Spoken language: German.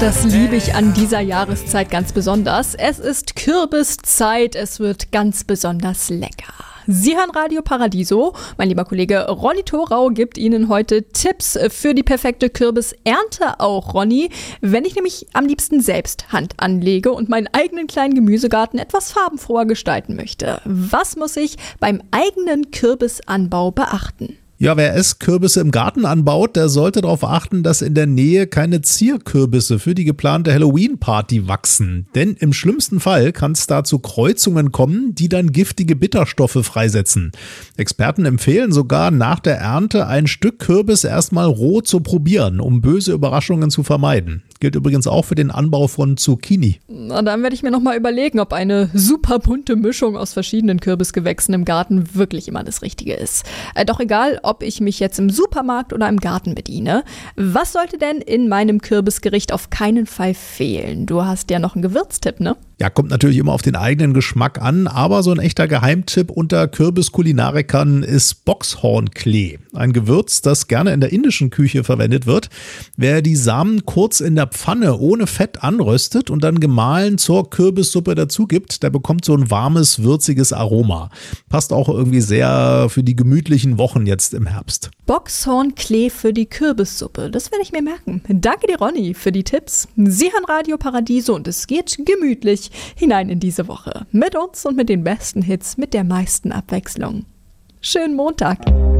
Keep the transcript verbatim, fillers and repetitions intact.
das liebe ich an dieser Jahreszeit ganz besonders. Es ist Kürbiszeit, es wird ganz besonders lecker. Sie hören Radio Paradiso. Mein lieber Kollege Ronny Thorau gibt Ihnen heute Tipps für die perfekte Kürbisernte auch, Ronny. Wenn ich nämlich am liebsten selbst Hand anlege und meinen eigenen kleinen Gemüsegarten etwas farbenfroher gestalten möchte, was muss ich beim eigenen Kürbisanbau beachten? Ja, wer Esskürbisse im Garten anbaut, der sollte darauf achten, dass in der Nähe keine Zierkürbisse für die geplante Halloween-Party wachsen. Denn im schlimmsten Fall kann es da zu Kreuzungen kommen, die dann giftige Bitterstoffe freisetzen. Experten empfehlen sogar, nach der Ernte ein Stück Kürbis erstmal roh zu probieren, um böse Überraschungen zu vermeiden. Gilt übrigens auch für den Anbau von Zucchini. Na, dann werde ich mir nochmal überlegen, ob eine super bunte Mischung aus verschiedenen Kürbisgewächsen im Garten wirklich immer das Richtige ist. Äh, doch egal, ob ich mich jetzt im Supermarkt oder im Garten bediene. Was sollte denn in meinem Kürbisgericht auf keinen Fall fehlen? Du hast ja noch einen Gewürztipp, ne? Ja, kommt natürlich immer auf den eigenen Geschmack an, aber so ein echter Geheimtipp unter Kürbiskulinarikern ist Boxhornklee. Ein Gewürz, das gerne in der indischen Küche verwendet wird. Wer die Samen kurz in der Pfanne ohne Fett anröstet und dann gemahlen zur Kürbissuppe dazu gibt, der bekommt so ein warmes, würziges Aroma. Passt auch irgendwie sehr für die gemütlichen Wochen jetzt im Herbst. Boxhornklee für die Kürbissuppe, das werde ich mir merken. Danke dir, Ronny, für die Tipps. Sie hören Radio Paradiso und es geht gemütlich hinein in diese Woche. Mit uns und mit den besten Hits, mit der meisten Abwechslung. Schönen Montag.